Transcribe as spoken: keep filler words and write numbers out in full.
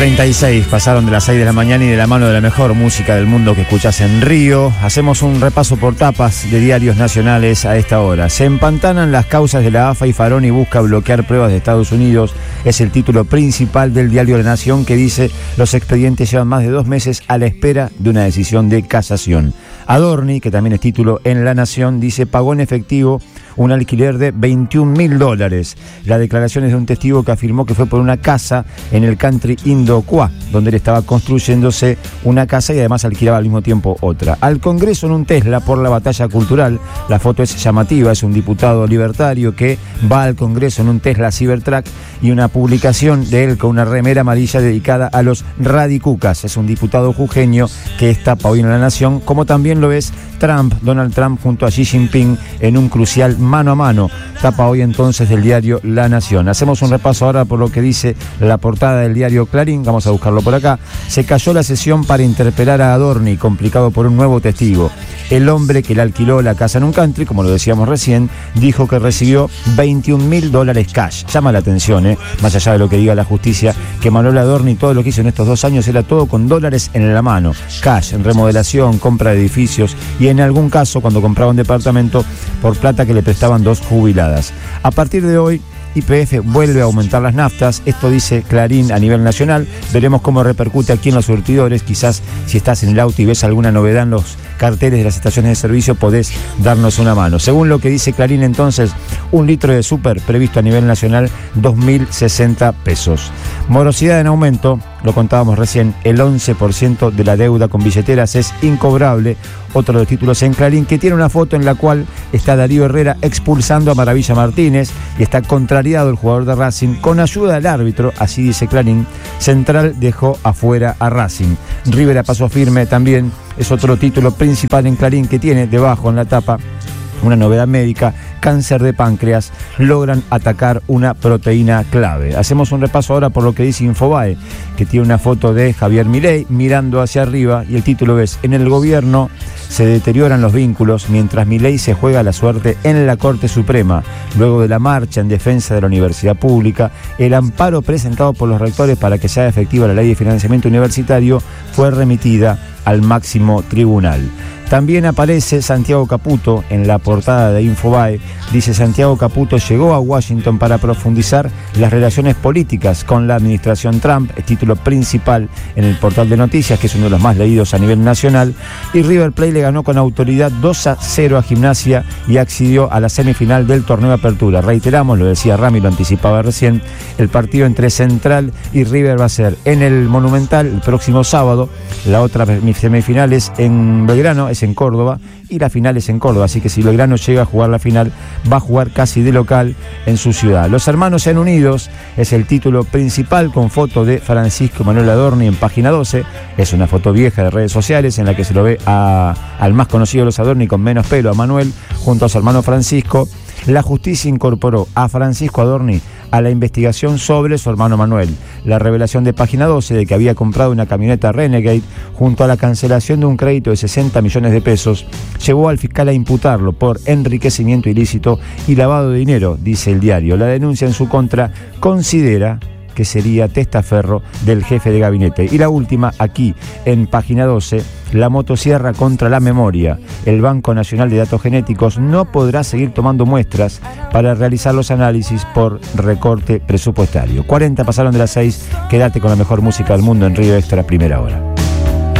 treinta y seis pasaron de las seis de la mañana y de la mano de la mejor música del mundo que escuchás en Río. Hacemos un repaso por tapas de diarios nacionales a esta hora. Se empantanan las causas de la A F A y Faroni busca bloquear pruebas de Estados Unidos. Es el título principal del diario La Nación, que dice: los expedientes llevan más de dos meses a la espera de una decisión de casación. Adorni, que también es título en La Nación, dice: pagó en efectivo un alquiler de veintiún mil dólares. La declaración es de un testigo que afirmó que fue por una casa en el country Indocuá, donde él estaba construyéndose una casa y además alquilaba al mismo tiempo otra. Al Congreso en un Tesla por la batalla cultural. La foto es llamativa, es un diputado libertario que va al Congreso en un Tesla Cybertruck y una publicación de él con una remera amarilla dedicada a los radicucas. Es un diputado jujeño que está hoy en La Nación, como también lo es Trump, Donald Trump junto a Xi Jinping en un crucial mano a mano. Tapa hoy entonces del diario La Nación. Hacemos un repaso ahora por lo que dice la portada del diario Clarín. Vamos a buscarlo por acá. Se cayó la sesión para interpelar a Adorni, complicado por un nuevo testigo. El hombre que le alquiló la casa en un country, como lo decíamos recién, dijo que recibió veintiún mil dólares cash. Llama la atención, ¿eh? Más allá de lo que diga la justicia, que Manuel Adorni todo lo que hizo en estos dos años era todo con dólares en la mano. Cash, en remodelación, compra de edificios y en algún caso cuando compraba un departamento por plata que le prestaban dos jubiladas. A partir de hoy, Y P F vuelve a aumentar las naftas. Esto dice Clarín a nivel nacional. Veremos cómo repercute aquí en los surtidores. Quizás si estás en el auto y ves alguna novedad en los carteles de las estaciones de servicio, podés darnos una mano. Según lo que dice Clarín, entonces, un litro de súper previsto a nivel nacional, dos mil sesenta pesos. Morosidad en aumento, lo contábamos recién, el once por ciento de la deuda con billeteras es incobrable. Otro de los títulos en Clarín, que tiene una foto en la cual está Darío Herrera expulsando a Maravilla Martínez y está contrariado el jugador de Racing. Con ayuda del árbitro, así dice Clarín, Central dejó afuera a Racing. River a paso firme también es otro título principal en Clarín, que tiene debajo en la tapa una novedad médica: cáncer de páncreas, logran atacar una proteína clave. Hacemos un repaso ahora por lo que dice Infobae, que tiene una foto de Javier Milei mirando hacia arriba y el título es: en el gobierno se deterioran los vínculos mientras Milei se juega la suerte en la Corte Suprema. Luego de la marcha en defensa de la universidad pública, el amparo presentado por los rectores para que sea efectiva la ley de financiamiento universitario fue remitida al máximo tribunal. También aparece Santiago Caputo en la portada de Infobae. Dice: Santiago Caputo llegó a Washington para profundizar las relaciones políticas con la administración Trump, el título principal en el portal de noticias, que es uno de los más leídos a nivel nacional. Y River Plate le ganó con autoridad dos a cero a Gimnasia y accedió a la semifinal del torneo de apertura. Reiteramos, lo decía Rami, lo anticipaba recién, el partido entre Central y River va a ser en el Monumental el próximo sábado. La otra semifinal es en Belgrano, es en Córdoba, y la final es en Córdoba, así que si Belgrano llega a jugar la final, va a jugar casi de local en su ciudad. Los hermanos sean unidos es el título principal, con foto de Francisco Manuel Adorni en página doce. Es una foto vieja de redes sociales en la que se lo ve a, al más conocido de los Adorni con menos pelo, a Manuel, junto a su hermano Francisco. La justicia incorporó a Francisco Adorni a la investigación sobre su hermano Manuel. La revelación de página doce de que había comprado una camioneta Renegade junto a la cancelación de un crédito de sesenta millones de pesos llevó al fiscal a imputarlo por enriquecimiento ilícito y lavado de dinero, dice el diario. La denuncia en su contra considera que sería testaferro del jefe de gabinete. Y la última, aquí en página doce, la motosierra contra la memoria. El Banco Nacional de Datos Genéticos no podrá seguir tomando muestras para realizar los análisis por recorte presupuestario. cuarenta pasaron de las seis. Quédate con la mejor música del mundo en Río Extra, primera hora.